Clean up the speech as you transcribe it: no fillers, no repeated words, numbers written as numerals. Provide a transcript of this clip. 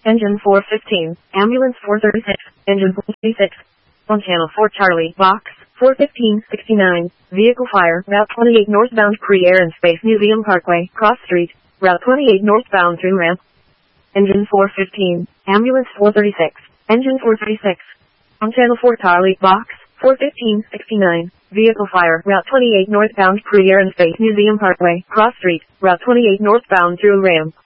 Engine 415, Ambulance 436, Engine 436. On Channel 4 Charlie, Box 41569, Vehicle Fire, Route 28 northbound Pre-Air and Space Museum Parkway, Cross Street, Route 28 northbound through ramp. Engine 415, Ambulance 436, Engine 436. On Channel 4 Charlie, Box 41569, Vehicle Fire, Route 28 northbound Pre-Air and Space Museum Parkway, Cross Street, Route 28 northbound through ramp.